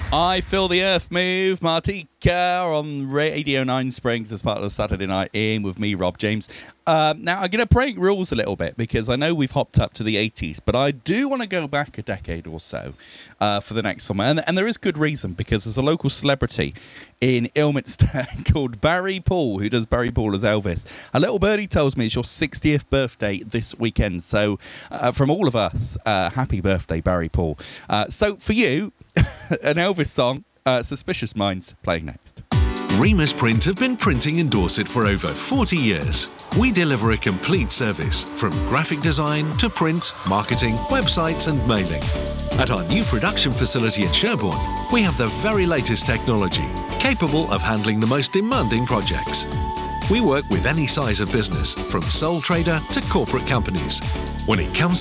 I Feel the Earth Move, Martika on Radio 9 Springs as part of the Saturday Night In with me, Rob James. Now, I'm going to break rules a little bit because I know we've hopped up to the 80s, but I do want to go back a decade or so for the next summer. And there is good reason, because there's a local celebrity in Ilminster called Barry Paul, who does Barry Paul as Elvis. A little birdie tells me it's your 60th birthday this weekend. So from all of us, happy birthday, Barry Paul. So for you, an Elvis song, Suspicious Minds, playing next. Remus Print have been printing in Dorset for over 40 years. We deliver a complete service from graphic design to print, marketing, websites and mailing. At our new production facility in Sherborne, we have the very latest technology, capable of handling the most demanding projects. We work with any size of business, from sole trader to corporate companies. When it comes